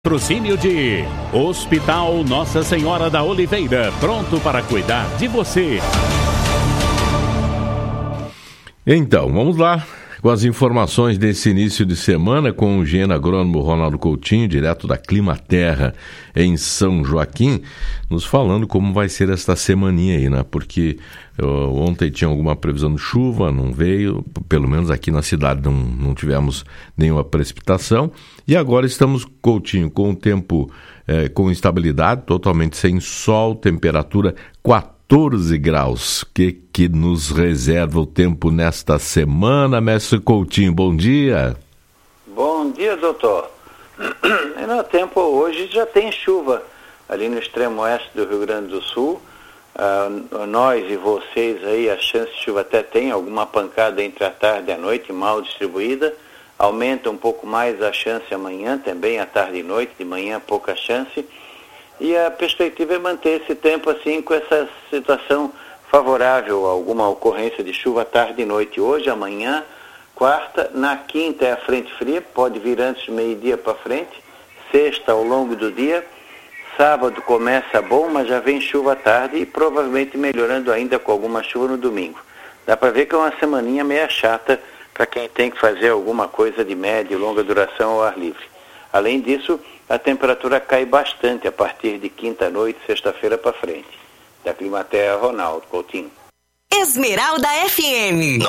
Patrocínio de Hospital Nossa Senhora da Oliveira, pronto para cuidar de você. Então, vamos lá com as informações desse início de semana com o engenheiro agrônomo Ronaldo Coutinho, direto da Climaterra em São Joaquim, nos falando como vai ser esta semaninha aí, né? Porque ontem tinha alguma previsão de chuva, não veio, pelo menos aqui na cidade não tivemos nenhuma precipitação, e agora estamos, Coutinho, com o tempo com instabilidade, totalmente sem sol, temperatura 14 graus. Que nos reserva o tempo nesta semana, mestre Coutinho? Bom dia. Bom dia, doutor. No tempo hoje já tem chuva ali no extremo oeste do Rio Grande do Sul. Nós e vocês aí, a chance de chuva até tem, alguma pancada entre a tarde e a noite, mal distribuída. Aumenta um pouco mais a chance amanhã, também à tarde e noite, de manhã pouca chance. E a perspectiva é manter esse tempo assim, com essa situação favorável a alguma ocorrência de chuva tarde e noite. Hoje, amanhã, quarta, na quinta é a frente fria, pode vir antes do meio-dia para frente, sexta ao longo do dia, sábado começa bom, mas já vem chuva à tarde e provavelmente melhorando ainda com alguma chuva no domingo. Dá para ver que é uma semaninha meia chata para quem tem que fazer alguma coisa de média e longa duração ao ar livre. Além disso, a temperatura cai bastante a partir de quinta-noite, sexta-feira para frente. Da Climaterra, Ronaldo Coutinho. Esmeralda FM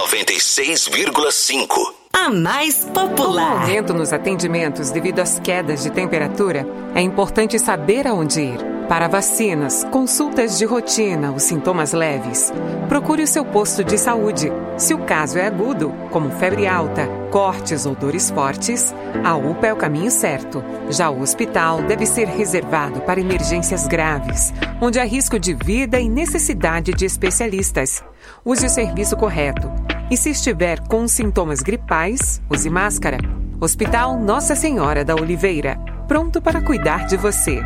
96,5. A mais popular. Com o aumento nos atendimentos devido às quedas de temperatura, é importante saber aonde ir. Para vacinas, consultas de rotina, os sintomas leves, procure o seu posto de saúde. Se o caso é agudo, como febre alta, cortes ou dores fortes, a UPA é o caminho certo. Já o hospital deve ser reservado para emergências graves, onde há risco de vida e necessidade de especialistas. Use o serviço correto. E se estiver com sintomas gripais, use máscara. Hospital Nossa Senhora da Oliveira, pronto para cuidar de você.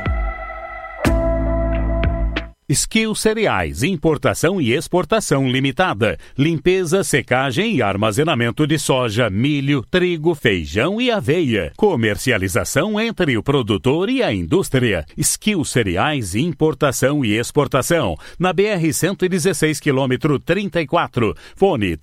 Skill Cereais, importação e exportação limitada. Limpeza, secagem e armazenamento de soja, milho, trigo, feijão e aveia. Comercialização entre o produtor e a indústria. Skill Cereais, importação e exportação. Na BR-116, quilômetro 34. Fone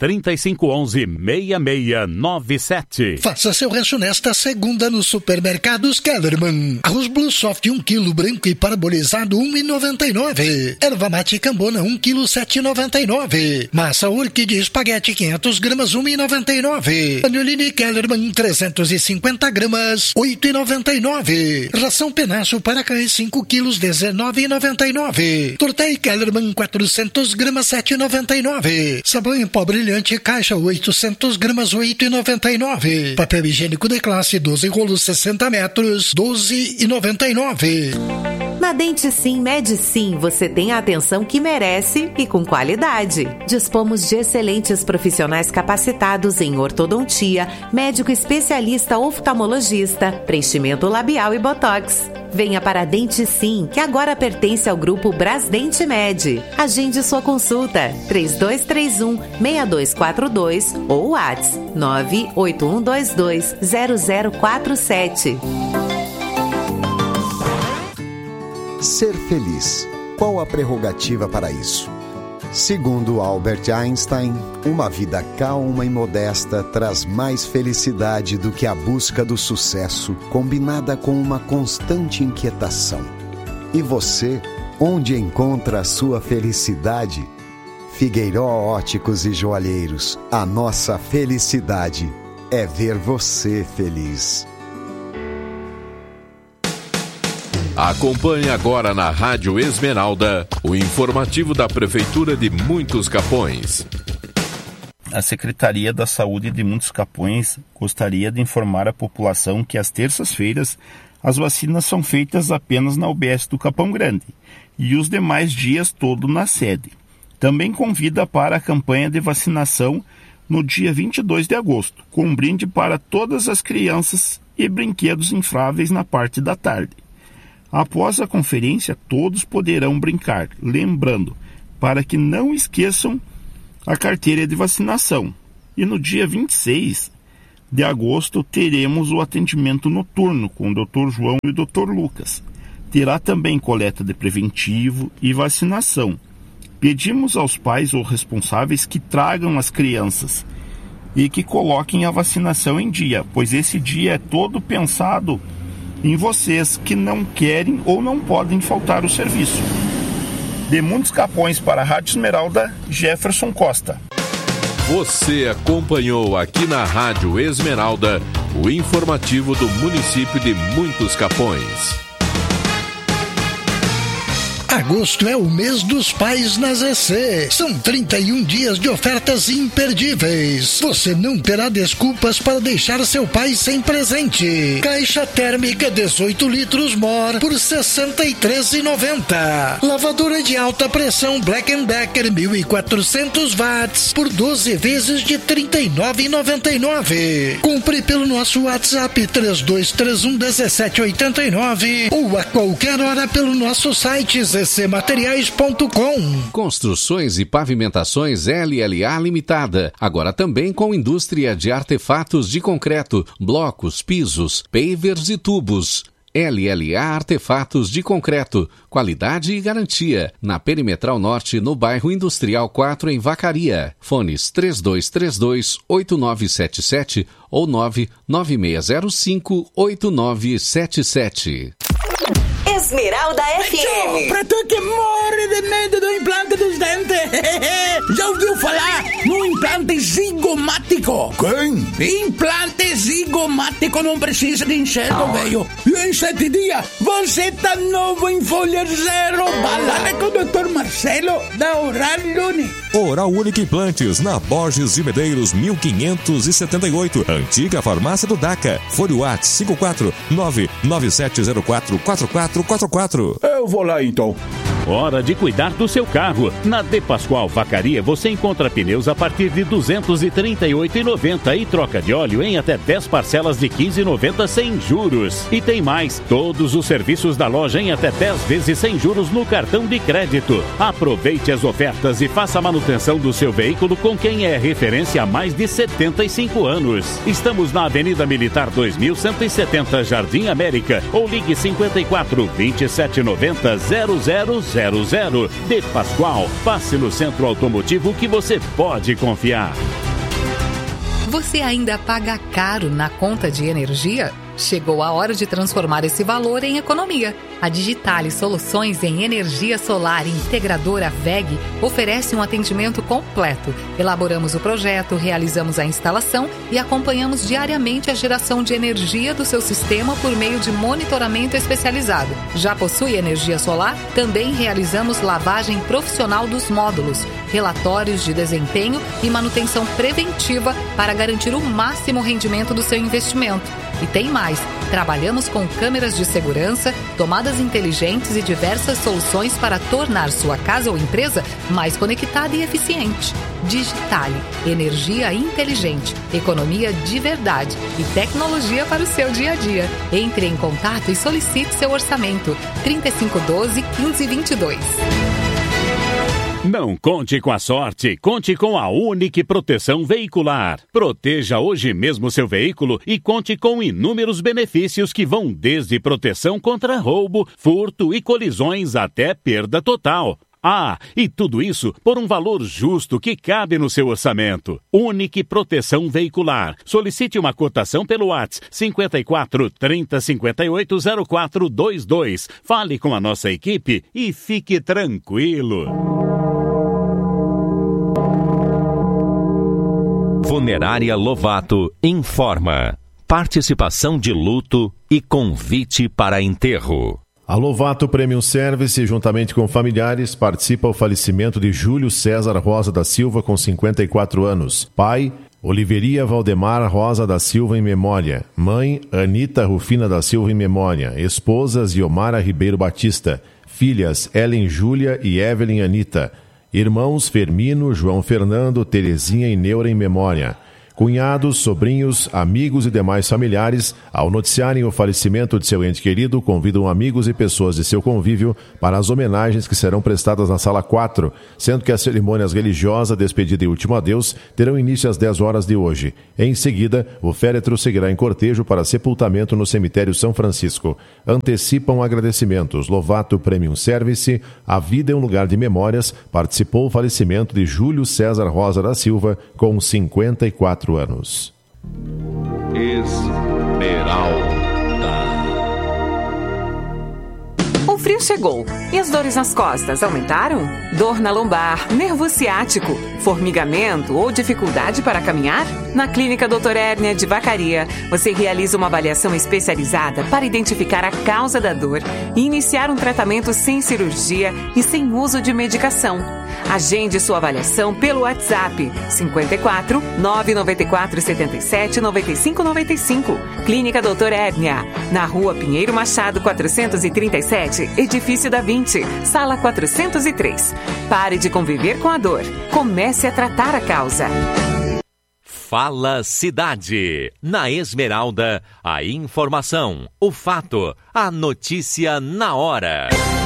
3511-6697. Faça seu rancho nesta segunda nos supermercados Kellerman. Arroz Blue Soft 1 kg branco e parabolizado R$1,99. Erva mate cambona 1 kg 7,99. Massa orquídea espaguete 500 gramas 1,99. Panolini Kellerman 350 gramas 8,99. Ração penacho para cães 5 kg 19,99. Tortei Kellerman 400 gramas 7,99. Sabão em pó brilhante caixa 800 gramas 8,99. Papel higiênico de classe 12 rolos 60 metros 12,99. Na Dente Sim, Med Sim, você tem a atenção que merece e com qualidade. Dispomos de excelentes profissionais capacitados em ortodontia, médico especialista oftalmologista, preenchimento labial e botox. Venha para a Dente Sim, que agora pertence ao grupo Brasdente Med. Agende sua consulta 3231-6242 ou WhatsApp 981220047. Ser feliz. Qual a prerrogativa para isso? Segundo Albert Einstein, uma vida calma e modesta traz mais felicidade do que a busca do sucesso, combinada com uma constante inquietação. E você, onde encontra a sua felicidade? Figueiró Óticos e Joalheiros. A nossa felicidade é ver você feliz. Acompanhe agora na Rádio Esmeralda o informativo da Prefeitura de Muitos Capões. A Secretaria da Saúde de Muitos Capões gostaria de informar a população que às terças-feiras as vacinas são feitas apenas na UBS do Capão Grande e os demais dias todo na sede. Também convida para a campanha de vacinação no dia 22 de agosto, com um brinde para todas as crianças e brinquedos infláveis na parte da tarde. Após a conferência, todos poderão brincar, lembrando, para que não esqueçam a carteira de vacinação. E no dia 26, de agosto, teremos o atendimento noturno com o Dr. João e o Dr. Lucas. Terá também coleta de preventivo e vacinação. Pedimos aos pais ou responsáveis que tragam as crianças e que coloquem a vacinação em dia, pois esse dia é todo pensado em vocês que não querem ou não podem faltar o serviço. De Muitos Capões para a Rádio Esmeralda, Jefferson Costa. Você acompanhou aqui na Rádio Esmeralda o informativo do município de Muitos Capões. Agosto é o mês dos pais na ZC. São 31 dias de ofertas imperdíveis. Você não terá desculpas para deixar seu pai sem presente. Caixa térmica 18 litros More por R$ 63,90. Lavadora de alta pressão Black & Decker 1.400 watts por 12 vezes de R$ 39,99. Compre pelo nosso WhatsApp 3231-1789 ou a qualquer hora pelo nosso site zcmateriais.com. Construções e pavimentações LLA Limitada. Agora também com indústria de artefatos de concreto, blocos, pisos, pavers e tubos. LLA Artefatos de Concreto. Qualidade e garantia. Na Perimetral Norte, no bairro Industrial 4, em Vacaria. Fones 3232-8977 ou 99605-8977. Esmeralda FM. Pra tu que morre de medo do implante dos dentes. Já ouviu falar no implante zigomático? Quem? Implante zigomático não precisa de enxerto, velho. E em 7 dias você tá novo em folha zero. Balada com o Dr. Marcelo da Oral Unique. Oral Unique Implantes, na Borges de Medeiros, 1578. Antiga farmácia do DACA. Fone WhatsApp 54997044444. Eu vou lá então. Hora de cuidar do seu carro. Na De Pascoal Vacaria você encontra pneus a partir de R$ 238,90 e troca de óleo em até 10 parcelas de R$ 15,90 sem juros. E tem mais, todos os serviços da loja em até 10 vezes sem juros no cartão de crédito. Aproveite as ofertas e faça a manutenção do seu veículo com quem é referência há mais de 75 anos. Estamos na Avenida Militar 2170, Jardim América, ou ligue 54 2790 0000. De Pascoal, passe no centro automotivo que você pode confiar. Você ainda paga caro na conta de energia? Chegou a hora de transformar esse valor em economia. A Digitale Soluções em Energia Solar Integradora VEG oferece um atendimento completo. Elaboramos o projeto, realizamos a instalação e acompanhamos diariamente a geração de energia do seu sistema por meio de monitoramento especializado. Já possui energia solar? Também realizamos lavagem profissional dos módulos, relatórios de desempenho e manutenção preventiva para garantir o máximo rendimento do seu investimento. E tem mais, trabalhamos com câmeras de segurança, tomadas inteligentes e diversas soluções para tornar sua casa ou empresa mais conectada e eficiente. Digitale, energia inteligente, economia de verdade e tecnologia para o seu dia a dia. Entre em contato e solicite seu orçamento. 3512-1522. Não conte com a sorte, conte com a Unique Proteção Veicular. Proteja hoje mesmo seu veículo e conte com inúmeros benefícios que vão desde proteção contra roubo, furto e colisões até perda total. Ah, e tudo isso por um valor justo que cabe no seu orçamento. Unique Proteção Veicular. Solicite uma cotação pelo WhatsApp 54 30 58 0422. Fale com a nossa equipe e fique tranquilo. Funerária Lovato informa. Participação de luto e convite para enterro. A Lovato Premium Service, juntamente com familiares, participa ao falecimento de Júlio César Rosa da Silva, com 54 anos. Pai, Oliveria Valdemar Rosa da Silva, em memória. Mãe, Anita Rufina da Silva, em memória. Esposas, Iomara Ribeiro Batista. Filhas, Ellen Júlia e Evelyn Anita. Irmãos, Fermino, João Fernando, Terezinha e Neura, em memória. Cunhados, sobrinhos, amigos e demais familiares, ao noticiarem o falecimento de seu ente querido, convidam amigos e pessoas de seu convívio para as homenagens que serão prestadas na Sala 4, sendo que as cerimônias religiosas, despedida e último adeus terão início às 10 horas de hoje. Em seguida, o féretro seguirá em cortejo para sepultamento no cemitério São Francisco. Antecipam agradecimentos. Lovato Premium Service, a vida é um lugar de memórias, participou o falecimento de Júlio César Rosa da Silva, com 54 anos. Esmeralda. O frio chegou e as dores nas costas aumentaram? Dor na lombar, nervo ciático, formigamento ou dificuldade para caminhar? Na Clínica Dr. Hérnia de Vacaria, você realiza uma avaliação especializada para identificar a causa da dor e iniciar um tratamento sem cirurgia e sem uso de medicação. Agende sua avaliação pelo WhatsApp 54 994 77 95 95. Clínica Dr. Hérnia, na Rua Pinheiro Machado 437, Edifício da 20, Sala 403. Pare de conviver com a dor. Comece a tratar a causa. Fala Cidade. Na Esmeralda, a informação, o fato, a notícia na hora.